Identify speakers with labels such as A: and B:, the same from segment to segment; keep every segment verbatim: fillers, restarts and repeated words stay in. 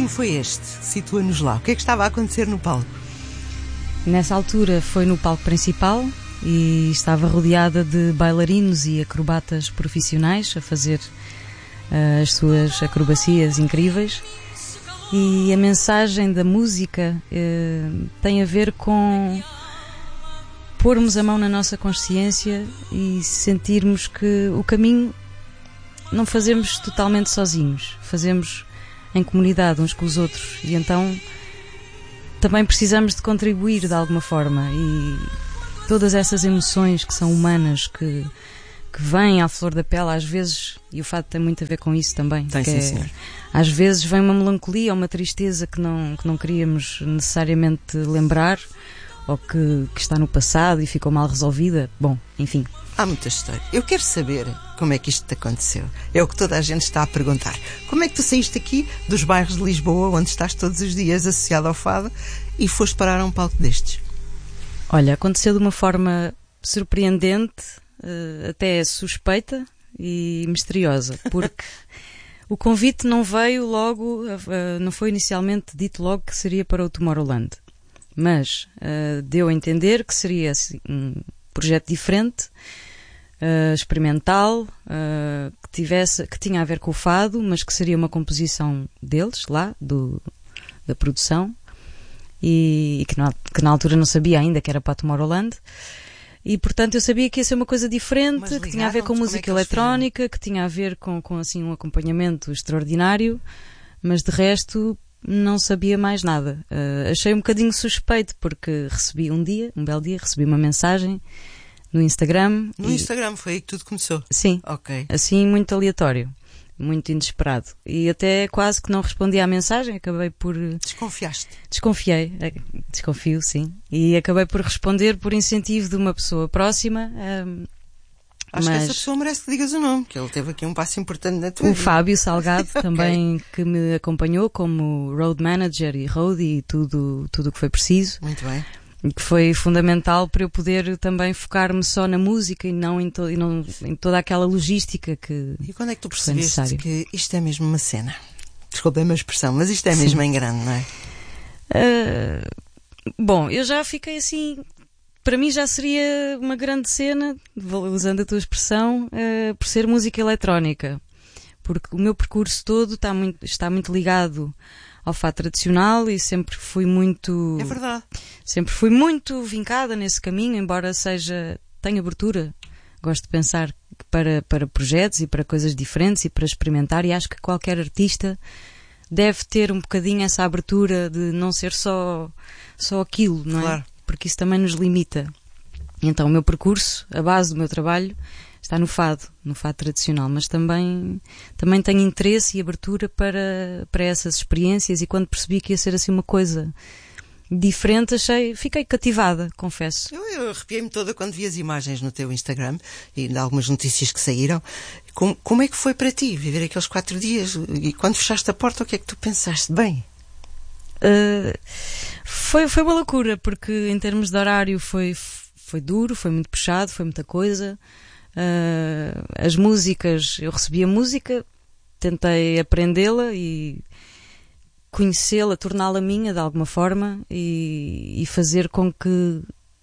A: ano foi este? Situa-nos lá. O que é que estava a acontecer no palco?
B: Nessa altura foi no palco principal e estava rodeada de bailarinos e acrobatas profissionais a fazer uh, as suas acrobacias incríveis. E a mensagem da música uh, tem a ver com pormos a mão na nossa consciência e sentirmos que o caminho não fazemos totalmente sozinhos, fazemos em comunidade uns com os outros, e então também precisamos de contribuir de alguma forma, e todas essas emoções que são humanas, que, que vêm à flor da pele às vezes, e o fado tem muito a ver com isso também.
A: Tem, sim,
B: é,
A: senhor.
B: Às vezes vem uma melancolia ou uma tristeza que não, que não queríamos necessariamente lembrar, ou que, que está no passado e ficou mal resolvida. Bom, enfim.
A: Há muita história. Eu quero saber como é que isto te aconteceu. É o que toda a gente está a perguntar. Como é que tu saíste aqui dos bairros de Lisboa, onde estás todos os dias associado ao fado, e foste parar a um palco destes?
B: Olha, aconteceu de uma forma surpreendente, até suspeita e misteriosa, porque o convite não veio logo, não foi inicialmente dito logo que seria para o Tomorrowland. Mas uh, deu a entender que seria assim, um projeto diferente, uh, experimental, uh, que, tivesse, que tinha a ver com o fado, mas que seria uma composição deles, lá, do, da produção, e, e que, na, que na altura não sabia ainda que era para a Tomorrowland. E, portanto, eu sabia que ia ser uma coisa diferente, que tinha a ver com música é eletrónica, que tinha a ver com, com assim, um acompanhamento extraordinário, mas de resto não sabia mais nada. Uh, achei um bocadinho suspeito, porque recebi um dia, um belo dia, recebi uma mensagem no Instagram.
A: No
B: e...
A: Instagram foi aí que tudo começou?
B: Sim.
A: Ok.
B: Assim, muito aleatório, muito inesperado. E até quase que não respondi à mensagem, acabei por...
A: Desconfiaste?
B: Desconfiei, desconfio, sim. E acabei por responder por incentivo de uma pessoa próxima. Um,
A: Acho
B: mas...
A: que essa pessoa merece que digas o nome, que ele teve aqui um passo importante na tua
B: o
A: vida.
B: O Fábio Salgado,
A: okay.
B: também, que me acompanhou como road manager e roadie e tudo tudo o que foi preciso.
A: Muito bem.
B: E que foi fundamental para eu poder também focar-me só na música e não em, to- e não em toda aquela logística que...
A: E quando é que tu percebeste que isto é mesmo uma cena? Desculpem a expressão, mas isto é mesmo em grande, não é?
B: Uh, bom, eu já fiquei assim... Para mim já seria uma grande cena, usando a tua expressão, uh, por ser música eletrónica. Porque o meu percurso todo está muito, está muito ligado ao fado tradicional e sempre fui muito...
A: É verdade.
B: Sempre fui muito vincada nesse caminho, embora seja... tenha abertura. Gosto de pensar para, para projetos e para coisas diferentes e para experimentar, e acho que qualquer artista deve ter um bocadinho essa abertura de não ser só, só aquilo, não é?
A: Claro.
B: Porque isso também nos limita. Então o meu percurso, a base do meu trabalho, está no fado, no fado tradicional, mas também, também tenho interesse e abertura para, para essas experiências, e quando percebi que ia ser assim uma coisa diferente, achei, fiquei cativada, confesso.
A: Eu, eu arrepiei-me toda quando vi as imagens no teu Instagram e de algumas notícias que saíram. Como, como é que foi para ti viver aqueles quatro dias? E quando fechaste a porta, o que é que tu pensaste? Bem...
B: Uh, foi, foi uma loucura, porque em termos de horário foi, foi duro, foi muito puxado, foi muita coisa. Uh, as músicas, eu recebi a música, tentei aprendê-la e conhecê-la, torná-la minha de alguma forma, e, e fazer com que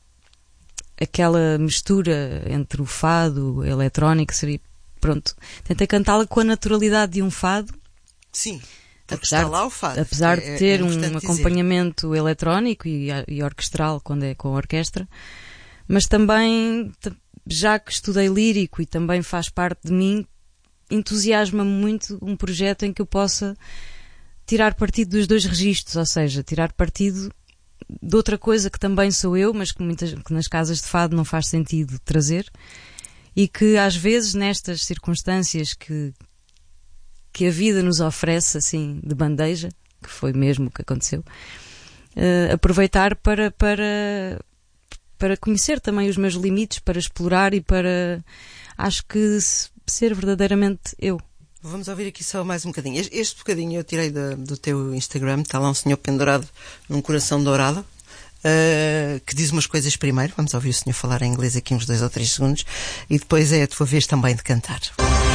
B: aquela mistura entre o fado, a eletrónica, seria, pronto, tentei cantá-la com a naturalidade de um fado.
A: Sim.
B: Apesar,
A: está lá o fado.
B: apesar
A: é,
B: de ter
A: é
B: um acompanhamento dizer. eletrónico e, e orquestral quando é com a orquestra, mas também, já que estudei lírico e também faz parte de mim, entusiasma-me muito um projeto em que eu possa tirar partido dos dois registros, ou seja, tirar partido de outra coisa que também sou eu, mas que, muitas, que nas casas de fado não faz sentido trazer, e que às vezes nestas circunstâncias que que a vida nos oferece assim de bandeja, que foi mesmo o que aconteceu, uh, aproveitar para, para, para conhecer também os meus limites, para explorar e para, acho que, ser verdadeiramente eu.
A: Vamos ouvir aqui só mais um bocadinho. Este, este bocadinho eu tirei da, do teu Instagram, está lá um senhor pendurado num coração dourado, uh, que diz umas coisas primeiro. Vamos ouvir o senhor falar em inglês aqui uns dois ou três segundos, e depois é a tua vez também de cantar.